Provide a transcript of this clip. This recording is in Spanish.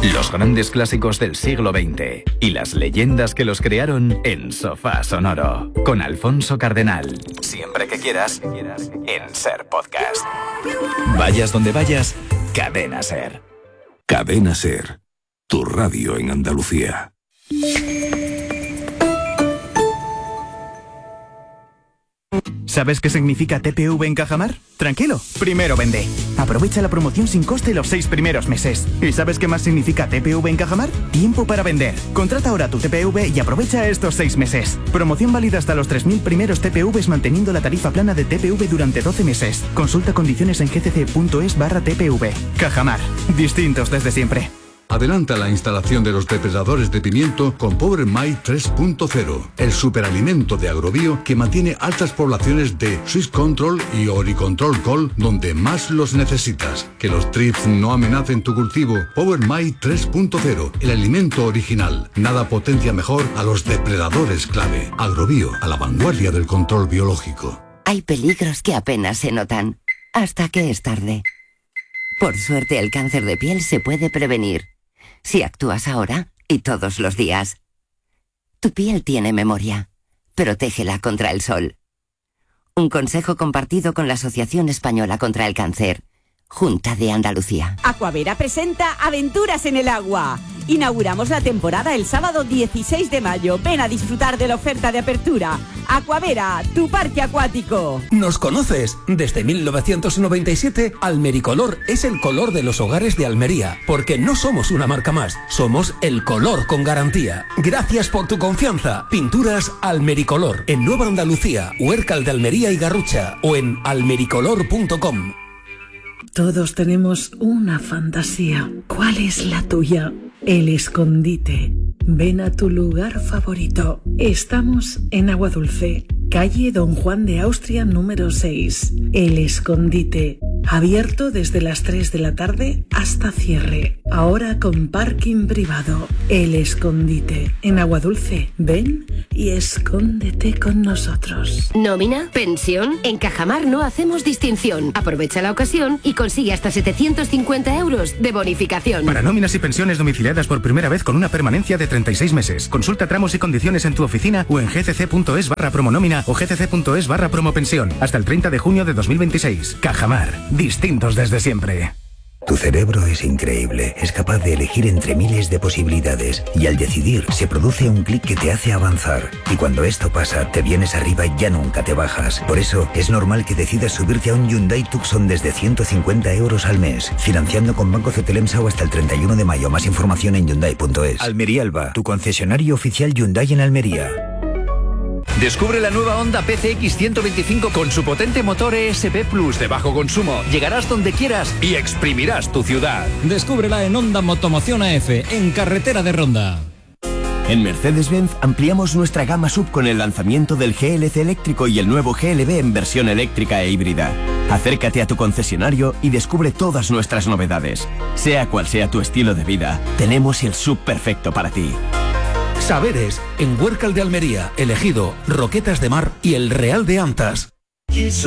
Los grandes clásicos del siglo XX y las leyendas que los crearon en Sofá Sonoro. Con Alfonso Cardenal. Siempre que quieras, en Ser Podcast. Vayas donde vayas, Cadena Ser. Cadena Ser, tu radio en Andalucía. ¿Sabes qué significa TPV en Cajamar? Tranquilo, primero vende. Aprovecha la promoción sin coste los 6 primeros meses. ¿Y sabes qué más significa TPV en Cajamar? Tiempo para vender. Contrata ahora tu TPV y aprovecha estos 6 meses. Promoción válida hasta los 3.000 primeros TPVs manteniendo la tarifa plana de TPV durante 12 meses. Consulta condiciones en gcc.es/TPV. Cajamar. Distintos desde siempre. Adelanta la instalación de los depredadores de pimiento con Power My 3.0, el superalimento de Agrobio que mantiene altas poblaciones de Swiss Control y Oricontrol Col donde más los necesitas. Que los trips no amenacen tu cultivo. Power My 3.0, el alimento original. Nada potencia mejor a los depredadores clave. Agrobio, a la vanguardia del control biológico. Hay peligros que apenas se notan, hasta que es tarde. Por suerte, el cáncer de piel se puede prevenir. Si actúas ahora y todos los días. Tu piel tiene memoria. Protégela contra el sol. Un consejo compartido con la Asociación Española contra el Cáncer. Junta de Andalucía. Aquavera presenta Aventuras en el Agua. Inauguramos la temporada el sábado 16 de mayo. Ven a disfrutar de la oferta de apertura. Aquavera, tu parque acuático. ¿Nos conoces? Desde 1997, Almericolor es el color de los hogares de Almería. Porque no somos una marca más, somos el color con garantía. Gracias por tu confianza. Pinturas Almericolor. En Nueva Andalucía, Huércal de Almería y Garrucha. O en almericolor.com. Todos tenemos una fantasía. ¿Cuál es la tuya? El escondite. Ven a tu lugar favorito. Estamos en Agua Dulce, calle Don Juan de Austria número 6. El escondite. Abierto desde las 3 de la tarde hasta cierre. Ahora con parking privado. El escondite. En Agua Dulce. Ven y escóndete con nosotros. ¿Nómina? ¿Pensión? En Cajamar no hacemos distinción. Aprovecha la ocasión y consigue hasta 750 euros de bonificación. Para nóminas y pensiones domiciliadas por primera vez con una permanencia de 36 meses. Consulta tramos y condiciones en tu oficina o en gcc.es/promonómina o gcc.es/promopensión. Hasta el 30 de junio de 2026. Cajamar. Distintos desde siempre. Tu cerebro es increíble, es capaz de elegir entre miles de posibilidades y al decidir se produce un clic que te hace avanzar. Y cuando esto pasa, te vienes arriba y ya nunca te bajas. Por eso es normal que decidas subirte a un Hyundai Tucson desde 150 euros al mes, financiando con Banco Cetelemsa hasta el 31 de mayo. Más información en Hyundai.es. Almería Alba, tu concesionario oficial Hyundai en Almería. Descubre la nueva Honda PCX 125 con su potente motor ESP Plus de bajo consumo. Llegarás donde quieras y exprimirás tu ciudad. Descúbrela en Honda Motomoción AF, en Carretera de Ronda. En Mercedes-Benz ampliamos nuestra gama SUV con el lanzamiento del GLC eléctrico y el nuevo GLB en versión eléctrica e híbrida. Acércate a tu concesionario y descubre todas nuestras novedades. Sea cual sea tu estilo de vida, tenemos el SUV perfecto para ti. Saberes, en Huércal de Almería, Elegido, Roquetas de Mar y El Real de Antas.